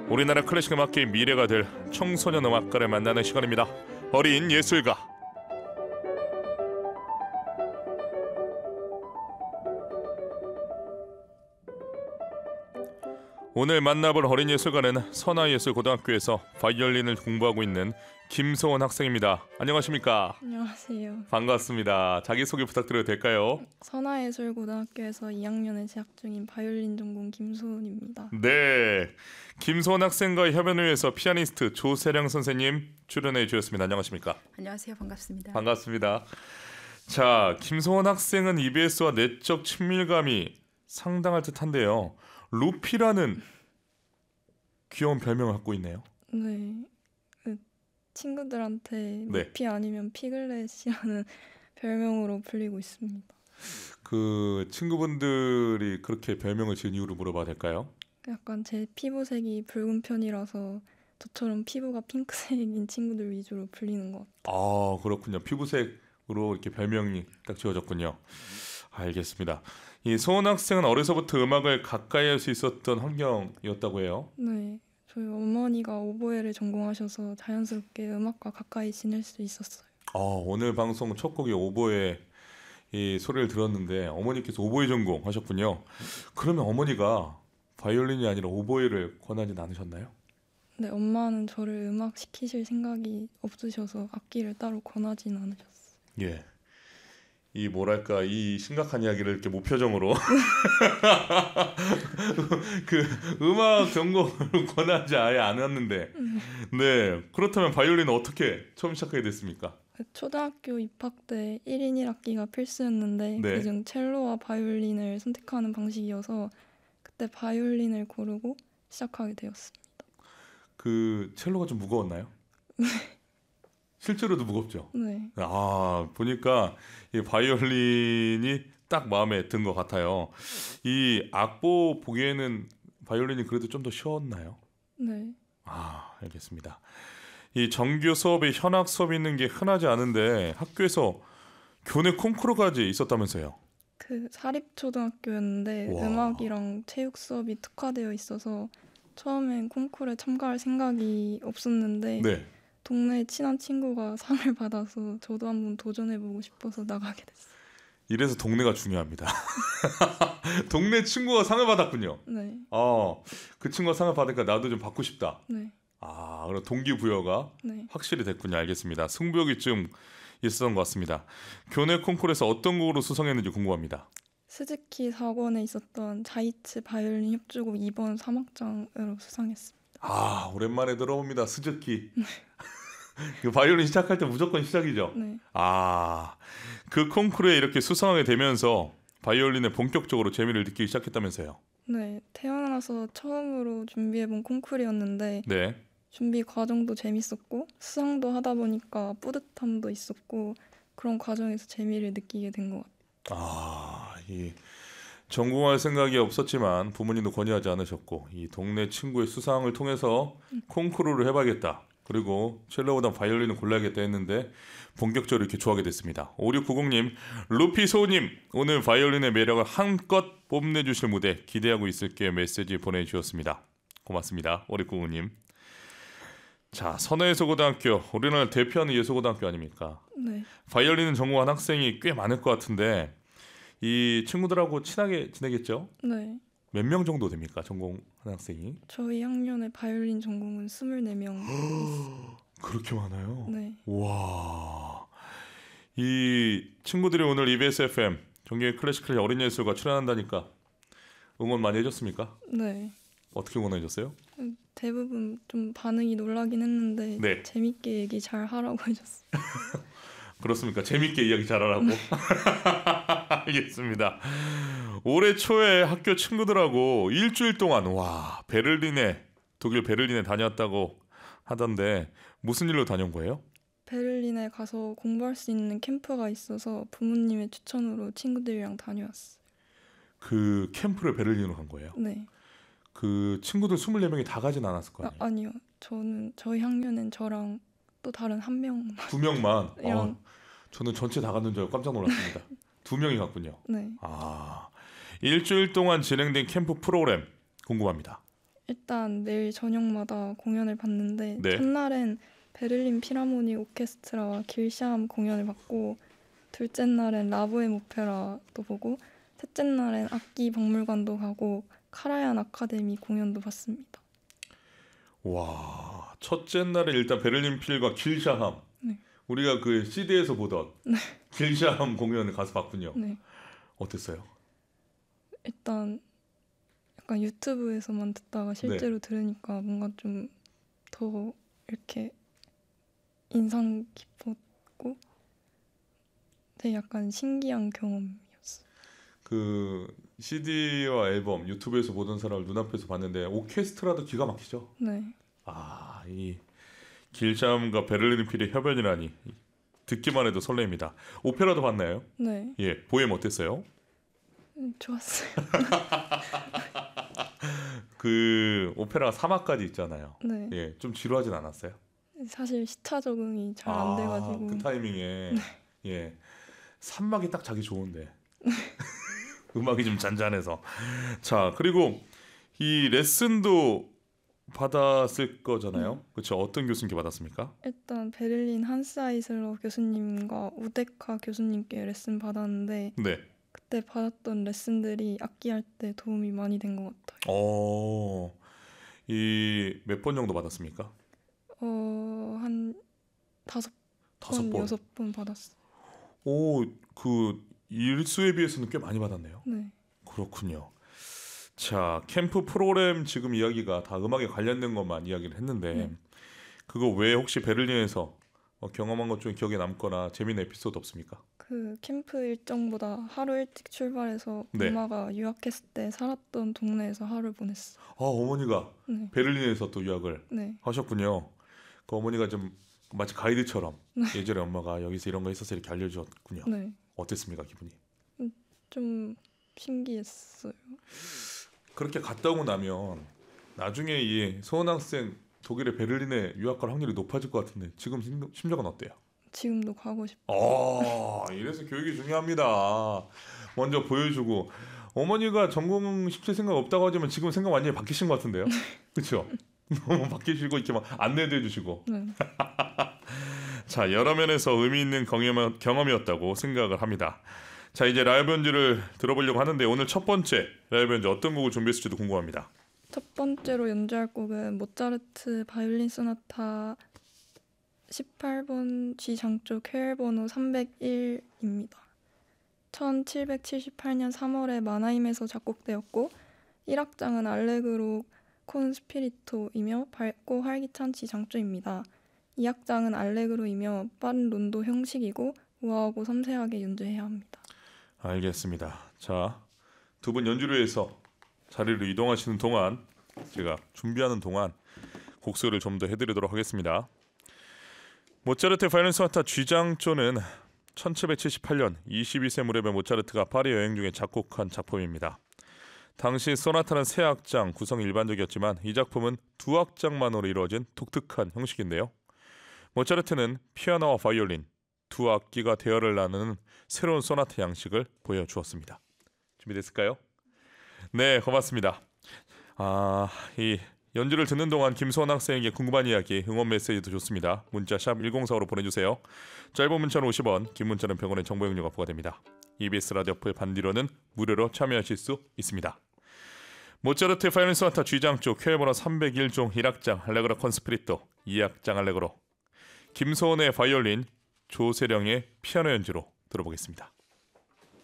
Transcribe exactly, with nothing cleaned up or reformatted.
우리나라 클래식 음악계의 미래가 될 청소년 음악가를 만나는 시간입니다. 어린 예술가. 오늘 만나볼 어린 예술가는 선화예술고등학교에서 바이올린을 공부하고 있는 김소원 학생입니다. 안녕하십니까? 안녕하세요. 반갑습니다. 자기소개 부탁드려도 될까요? 선화예술고등학교에서 이 학년에 재학 중인 바이올린 전공 김소은입니다. 네, 김소원 학생과 협연을 위해서 피아니스트 조세령 선생님 출연해 주셨습니다. 안녕하십니까? 안녕하세요. 반갑습니다. 반갑습니다. 자, 김소원 학생은 이비에스와 내적 친밀감이 상당할 듯한데요. 루피라는 귀여운 별명을 갖고 있네요. 네, 그 친구들한테 네. 루피 아니면 피글렛이라는 별명으로 불리고 있습니다. 그 친구분들이 그렇게 별명을 지은 이유를 물어봐도 될까요? 약간 제 피부색이 붉은 편이라서 저처럼 피부가 핑크색인 친구들 위주로 불리는 것 같아요. 아, 그렇군요. 피부색으로 이렇게 별명이 딱 지어졌군요. 알겠습니다. 이 소원 학생은 어려서부터 음악을 가까이 할 수 있었던 환경이었다고 해요. 네, 저희 어머니가 오보에를 전공하셔서 자연스럽게 음악과 가까이 지낼 수 있었어요. 아, 오늘 방송 첫 곡이 오보에 이 소리를 들었는데 어머니께서 오보에 전공하셨군요. 그러면 어머니가 바이올린이 아니라 오보에를 권하진 않으셨나요? 네, 엄마는 저를 음악 시키실 생각이 없으셔서 악기를 따로 권하진 않으셨어요. 예. 이 뭐랄까 이 심각한 이야기를 이렇게 무표정으로 그 음악 전공을 권하지 아예 않았는데 네 그렇다면 바이올린은 어떻게 처음 시작하게 됐습니까? 초등학교 입학 때 일 인 일 악기가 필수였는데 네. 그중 첼로와 바이올린을 선택하는 방식이어서 그때 바이올린을 고르고 시작하게 되었습니다. 그 첼로가 좀 무거웠나요? 실제로도 무겁죠? 네, 아, 보니까 이 바이올린이 딱 마음에 든 것 같아요. 이 악보 보기에는 바이올린이 그래도 좀 더 쉬웠나요? 네, 아, 알겠습니다. 이 정규 수업에 현악 수업이 있는 게 흔하지 않은데 학교에서 교내 콩쿠르까지 있었다면서요? 그 사립초등학교였는데 와. 음악이랑 체육 수업이 특화되어 있어서 처음엔 콩쿠르에 참가할 생각이 없었는데 네. 동네에 친한 친구가 상을 받아서 저도 한번 도전해보고 싶어서 나가게 됐어요. 이래서 동네가 중요합니다. 동네 친구가 상을 받았군요. 네, 아, 그 친구가 상을 받으니까 나도 좀 받고 싶다. 네, 아, 그럼 동기부여가 네. 확실히 됐군요. 알겠습니다. 승부욕이 좀 있었던 것 같습니다. 교내 콩쿠르에서 어떤 곡으로 수상했는지 궁금합니다. 스즈키 사권에 있었던 자이츠 바이올린 협주곡 이 번 삼 악장으로 수상했습니다. 아, 오랜만에 들어봅니다. 스즈키. 그 바이올린 시작할 때 무조건 시작이죠. 네, 아, 그 콩쿠르에 이렇게 수상하게 되면서 바이올린에 본격적으로 재미를 느끼기 시작했다면서요. 네. 태어나서 처음으로 준비해본 콩쿠르였는데 네. 준비 과정도 재밌었고 수상도 하다 보니까 뿌듯함도 있었고 그런 과정에서 재미를 느끼게 된 것 같아요. 아, 이 전공할 생각이 없었지만 부모님도 권유하지 않으셨고 이 동네 친구의 수상을 통해서 콩쿠르를 해봐야겠다. 그리고 첼로보다 바이올린을 골라야겠다 했는데 본격적으로 이렇게 좋아하게 됐습니다. 오육구공님, 루피 소우님, 오늘 바이올린의 매력을 한껏 뽐내주실 무대 기대하고 있을게 메시지 보내주셨습니다. 고맙습니다. 오육구공님. 자, 선화예술고등학교, 우리나라 대표하는 예술고등학교 아닙니까? 네, 바이올린을 전공한 학생이 꽤 많을 것 같은데 이 친구들하고 친하게 지내겠죠? 네. 몇 명 정도 됩니까? 전공한 학생이? 저희 학년의 바이올린 전공은 스물네 명. 그렇게 많아요? 네, 와, 이 친구들이 오늘 이비에스 에프엠 정규 클래식클 어린예술가 출연한다니까 응원 많이 해줬습니까? 네. 어떻게 응원해줬어요? 대부분 좀 반응이 놀라긴 했는데 네. 재밌게 얘기 잘 하라고 해줬어요. 그렇습니까? 재밌게 이야기 잘하라고? 알겠습니다. 올해 초에 학교 친구들하고 일주일 동안 와 베를린에 독일 베를린에 다녔다고 하던데 무슨 일로 다녀온 거예요? 베를린에 가서 공부할 수 있는 캠프가 있어서 부모님의 추천으로 친구들이랑 다녀왔어요. 그 캠프를 베를린으로 간 거예요? 네. 그 친구들 스물네 명이 다 가진 않았을 거 아, 아니에요? 아니요. 저는 저희 학년엔 저랑 또 다른 한 명만. 두 명만? 이랑- 어, 저는 전체 다 갔는 줄 알고 깜짝 놀랐습니다. 두 명이 갔군요. 네. 아, 일주일 동안 진행된 캠프 프로그램 궁금합니다. 일단 매일 저녁마다 공연을 봤는데 네. 첫날엔 베를린 필하모닉 오케스트라와 길샴 공연을 봤고 둘째 날엔 라보엠 오페라도 보고 셋째 날엔 악기 박물관도 가고 카라얀 아카데미 공연도 봤습니다. 와, 첫째 날에 일단 베를린 필과 길샤함. 네. 우리가 그 씨디에서 보던 네. 길샤함 공연을 가서 봤군요. 네. 어땠어요? 일단 약간 유튜브에서만 듣다가 실제로 들으니까 뭔가 좀 더 이렇게 인상 깊었고 되게 약간 신기한 경험이었어요. 그 씨디와 앨범 유튜브에서 보던 사람을 눈앞에서 봤는데 오케스트라도 기가 막히죠. 네. 아, 이 길샴과 베를린 필의 협연이라니 듣기만 해도 설레입니다. 오페라도 봤나요? 네. 예, 보엠 어땠어요? 음, 좋았어요. 그 오페라가 삼 화까지 있잖아요. 네. 예, 좀 지루하진 않았어요? 사실 시차 적응이 잘 안 아, 돼가지고 그 타이밍에 예, 삼 막이 딱 자기 좋은데 음악이 좀 잔잔해서. 자, 그리고 이 레슨도 받았을 거잖아요. 그렇죠? 어떤 교수님께 받았습니까? 일단 베를린 한스 아이슬러 교수님과 우데카 교수님께 레슨 받았는데 네. 그때 받았던 레슨들이 악기할 때 도움이 많이 된 것 같아요. 어, 이 몇 번 정도 받았습니까? 어, 한 다섯 다섯 번, 번. 여섯 번 받았어요. 오, 그 일수에 비해서는 꽤 많이 받았네요. 네. 그렇군요. 자, 캠프 프로그램 지금 이야기가 다 음악에 관련된 것만 이야기를 했는데 네. 그거 외에 혹시 베를린에서 어, 경험한 것 중에 기억에 남거나 재미있는 에피소드 없습니까? 그 캠프 일정보다 하루 일찍 출발해서 네. 엄마가 유학했을 때 살았던 동네에서 하루를 보냈어요. 아, 어머니가 네. 베를린에서 또 유학을 네. 하셨군요. 그 어머니가 좀 마치 가이드처럼 예전에 엄마가 여기서 이런 거 있어서 이렇게 알려주었군요. 네. 어땠습니까, 기분이? 좀 신기했어요. 그렇게 갔다 오고 나면 나중에 이 소원 학생 독일의 베를린에 유학 갈 확률이 높아질 것 같은데 지금 심- 심정은 어때요? 지금도 가고 싶어요. 아, 이래서 교육이 중요합니다. 먼저 보여주고 어머니가 전공 시킬 생각 없다고 하지만 지금 생각 완전히 바뀌신 것 같은데요? 그렇죠? 너무 바뀌시고 이렇게 막 안내도 해주시고 네. 자, 여러 면에서 의미 있는 경험, 경험이었다고 생각을 합니다. 자, 이제 라이브 연주를 들어보려고 하는데 오늘 첫 번째 라이브 연주 어떤 곡을 준비했을지도 궁금합니다. 첫 번째로 연주할 곡은 모차르트 바이올린 소나타 십팔 번 G 장조 퀘일 번호 삼백일입니다. 천칠백칠십팔 년 삼월에 마나임에서 작곡되었고 일 악장은 알레그로 콘 스피리토이며 밝고 활기찬 G 장조입니다. 이 악장은 알레그로이며 빠른 론도 형식이고 우아하고 섬세하게 연주해야 합니다. 알겠습니다. 자, 두 분 연주를 위해서 자리로 이동하시는 동안 제가 준비하는 동안 곡소리를 좀 더 해드리도록 하겠습니다. 모차르트 바이올린 소나타 G장조는 천칠백칠십팔 년 이십이 세 무렵에 모차르트가 파리 여행 중에 작곡한 작품입니다. 당시 소나타는 세 악장 구성이 일반적이었지만 이 작품은 두 악장만으로 이루어진 독특한 형식인데요. 모차르트는 피아노와 바이올린 두 악기가 대화를 나누는 새로운 소나타 양식을 보여주었습니다. 준비됐을까요? 네, 고맙습니다. 아, 이 연주를 듣는 동안 김소원 학생에게 궁금한 이야기, 응원 메시지도 좋습니다. 문자 샵 일공사오로 보내주세요. 짧은 문자는 오십 원, 긴 문자는 백 원의 정보 용료가 부과됩니다. 이비에스 라디오 어플 반디로는 무료로 참여하실 수 있습니다. 모차르트 바이올린 소나타 G장조 퀘일 번호 삼백일 종 일 악장 알레그로 콘 스피리토 이 악장 알레그로 김소원의 바이올린 조세령의 피아노 연주로 들어보겠습니다.